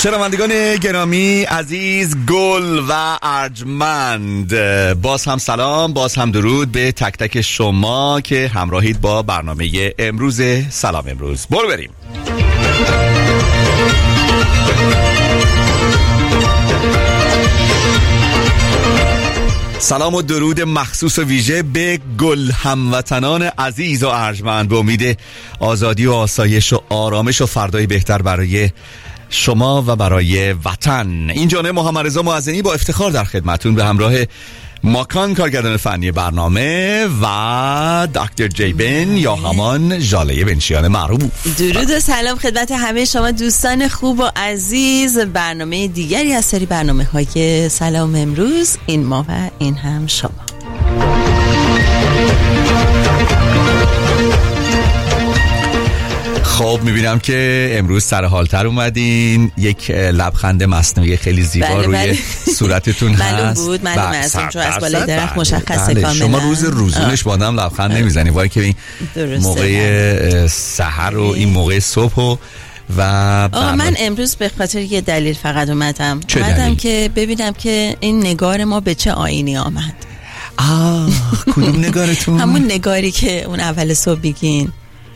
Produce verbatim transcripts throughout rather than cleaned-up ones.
شنوندگان گرامی عزیز، گل و ارجمند، باز هم سلام، باز هم درود به تک تک شما که همراهید با برنامه امروز سلام امروز. برو بریم. سلام و درود مخصوص و ویژه به گل هموطنان عزیز و ارجمند، به امید آزادی و آسایش و آرامش و فردای بهتر برای شما و برای وطن. این جانب محمد رضا معزنی با افتخار در خدمتون به همراه ماکان کارگردان فنی برنامه و دکتر جیبن یا همان ژاله بنشیان معروف. درود و سلام خدمت همه شما دوستان خوب و عزیز. برنامه دیگری از سری برنامه های سلام امروز، این ما و این هم شما. خب میبینم که امروز سرحالتر اومدین، یک لبخند مصنوعی خیلی زیبا بله روی بله. صورتتون هست. معلوم بود، معلوم از اون چون از بالای درخت مشخصه کاملا. شما روز روزونش با آدم لبخند نمیزنی، وای که این موقع سحر و این موقع صبح و و آقا من امروز به خاطر یه دلیل فقط اومدم اومدم دلیل؟ که ببینم که این نگار ما به چه آیینی آمد. آه کدوم نگارتون؟ همون نگاری که اون اول صبح بگین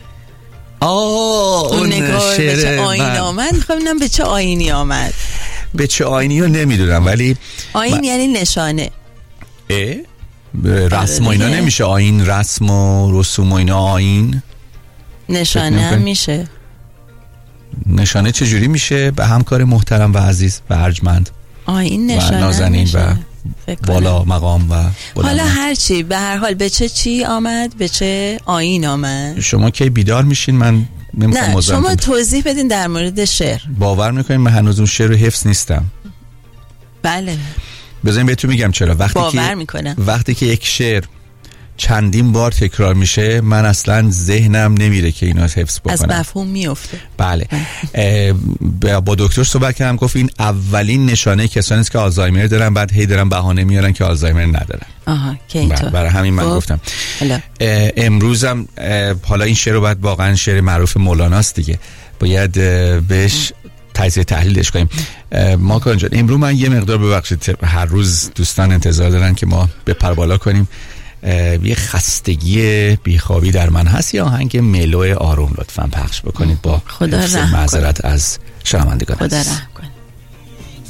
آه اون نگار به چه آیینی آمد. میخوام ببینم به چه آیینی آمد. به چه آیینی رو نمیدونم، ولی آیین من... یعنی نشانه. اه؟ رسم و اینا نمیشه آیین؟ رسم و رسوم و اینا آیین؟ نشانه هم میشه. نشانه چجوری میشه؟ به همکار محترم و عزیز و ارجمند آیین نشانه و نازنین میشه. و بالا مقام و حالا هر چی، به هر حال به چه چی آمد، به چه آیین آمد. شما کی بیدار میشین؟ من نمیخوام نه شما توضیح بدین در مورد شعر. باور میکنین من هنوز اون شعر رو حفظ نیستم. بله بذارین بهتون میگم چرا. وقتی باور که میکنم وقتی که یک شعر چندین بار تکرار میشه، من اصلا ذهنم نمیره که اینو حفظ بکنم، از مفهوم میفته. بله با دکتر صحبت کردم، گفت این اولین نشانه کسانی است که آلزایمر دارن، بعد هی دارن بهانه میارن که آلزایمر ندارن. آها که اینطور. برای همین من با... گفتم حالا. امروزم حالا این شعر رو بعد واقعا شعر معروف مولاناست دیگه، باید بهش تجزیه تحلیلش کنیم. ما کانجا امروز من یه مقدار ببخشید، هر روز دوستان انتظار دارن که ما به پربالا کنیم، یه خستگی بیخوابی در من هست. یا آهنگ ملو آروم لطفاً پخش بکنید با خدا رحم معذرت از شنوندگان. خدا رحم